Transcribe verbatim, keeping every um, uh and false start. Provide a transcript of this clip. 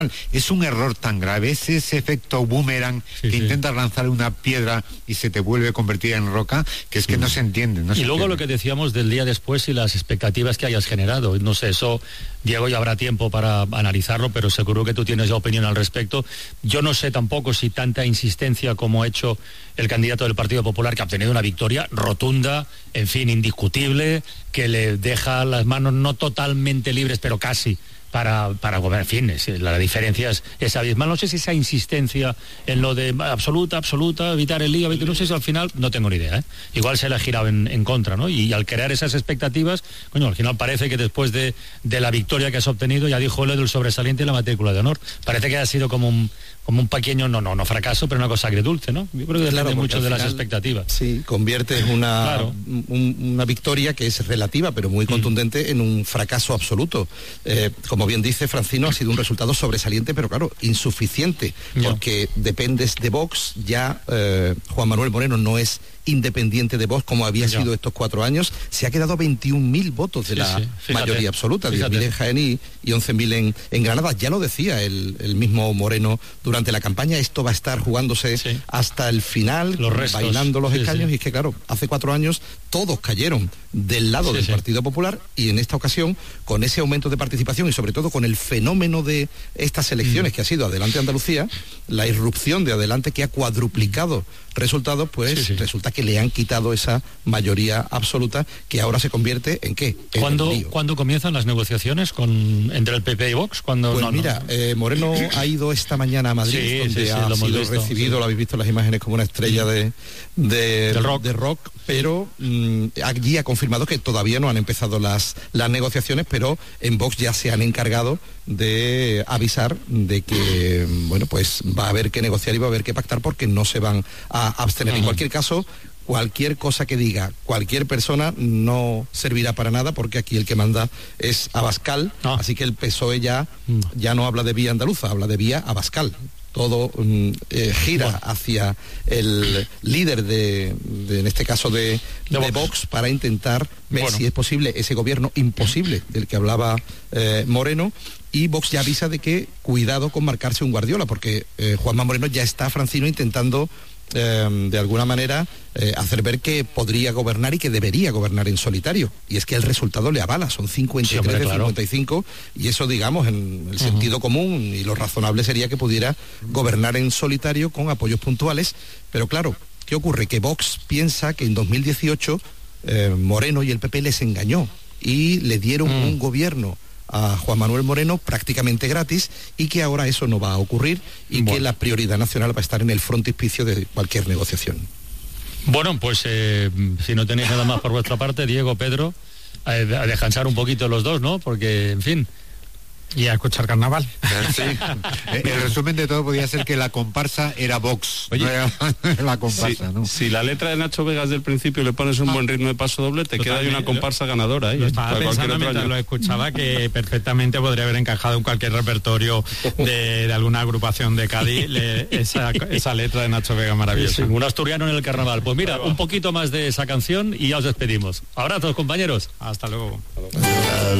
Es un error tan grave, es ese efecto boomerang sí, que sí. intentas lanzar una piedra y se te vuelve convertida en roca, que es que no se entiende. No y se luego entiende. Lo que decíamos del día después y las expectativas que hayas generado. No sé, eso, Diego, ya habrá tiempo para analizarlo, pero seguro que tú tienes ya opinión al respecto. Yo no sé tampoco si tanta insistencia como ha hecho el candidato del Partido Popular, que ha obtenido una victoria rotunda, en fin, indiscutible, que le deja las manos no totalmente libres, pero casi, para, para gobernar. En fin, es, la diferencia es, es abismal. No sé si esa insistencia en lo de absoluta, absoluta, evitar el lío, no sé si al final, no tengo ni idea, ¿eh? Igual se le ha girado en, en contra, ¿no? Y, y al crear esas expectativas, coño, al final parece que después de, de la victoria que has obtenido, ya dijo lo del sobresaliente y la matrícula de honor, parece que ha sido como un como un pequeño, no, no, no fracaso, pero una cosa agridulce, ¿no? Yo creo que depende claro, mucho de final, las expectativas. Sí, conviertes una, claro. un, una victoria que es relativa, pero muy contundente, mm. en un fracaso absoluto. Eh, como bien dice Francino, ha sido un resultado sobresaliente, pero claro, insuficiente, no. porque dependes de Vox, ya eh, Juan Manuel Moreno no es independiente de Vox como había sido estos cuatro años, se ha quedado veintiún mil votos de sí, la sí. mayoría absoluta, diez mil en Jaén y, y once mil en, en Granada. Ya lo decía el, el mismo Moreno durante la campaña, esto va a estar jugándose sí. hasta el final, los restos, bailando los sí, escaños, sí. y es que claro, hace cuatro años todos cayeron del lado sí, del sí. Partido Popular, y en esta ocasión, con ese aumento de participación y sobre todo con el fenómeno de estas elecciones mm. que ha sido Adelante Andalucía, la irrupción de Adelante que ha cuadruplicado resultados, pues sí, sí. resulta que le han quitado esa mayoría absoluta, que ahora se convierte en ¿qué? En ¿Cuándo, ¿Cuándo comienzan las negociaciones con entre el P P y Vox? ¿Cuándo, pues no, mira, no. Eh, Moreno ha ido esta mañana a Madrid, sí, donde sí, sí, ha lo sido visto, recibido, sí. lo habéis visto en las imágenes, como una estrella de, de, rock. de rock, pero mmm, allí ha confirmado que todavía no han empezado las, las negociaciones, pero en Vox ya se han encargado de avisar de que, bueno, pues va a haber que negociar y va a haber que pactar, porque no se van a abstener. Uh-huh. En cualquier caso, cualquier cosa que diga cualquier persona no servirá para nada, porque aquí el que manda es Abascal, ah. así que el P S O E ya, ya no habla de vía andaluza, habla de vía Abascal. Todo eh, gira bueno. hacia el líder de, de en este caso de, de, de Vox. Vox, para intentar ver bueno. si es posible ese gobierno imposible del que hablaba eh, Moreno. Y Vox ya avisa de que cuidado con marcarse un Guardiola, porque eh, Juanma Moreno ya está, Francino, intentando eh, de alguna manera eh, hacer ver que podría gobernar y que debería gobernar en solitario. Y es que el resultado le avala, son cincuenta y tres sí, hombre, de claro. cincuenta y cinco, y eso, digamos, en el uh-huh. sentido común y lo razonable sería que pudiera gobernar en solitario con apoyos puntuales. Pero claro, ¿qué ocurre? Que Vox piensa que en dos mil dieciocho eh, Moreno y el P P les engañó y le dieron uh-huh. un gobierno a Juan Manuel Moreno prácticamente gratis, y que ahora eso no va a ocurrir y bueno. que la prioridad nacional va a estar en el frontispicio de cualquier negociación. Bueno, pues eh, si no tenéis nada más por vuestra parte, Diego, Pedro, a, a descansar un poquito los dos, ¿no? Porque, en fin... Y a escuchar carnaval. Sí. El resumen de todo podría ser que la comparsa era Vox. Oye, no era la comparsa, si, ¿no? Si la letra de Nacho Vegas del principio le pones un ah. buen ritmo de paso doble, te queda ahí una comparsa ganadora. ¿eh? Lo estaba pensando mientras lo escuchaba, que perfectamente podría haber encajado en cualquier repertorio de, de alguna agrupación de Cádiz le, esa, esa letra de Nacho Vega maravillosa. Sí, sí, un asturiano en el carnaval. Pues mira, un poquito más de esa canción y ya os despedimos. Abrazos, compañeros. Hasta luego. Hasta luego.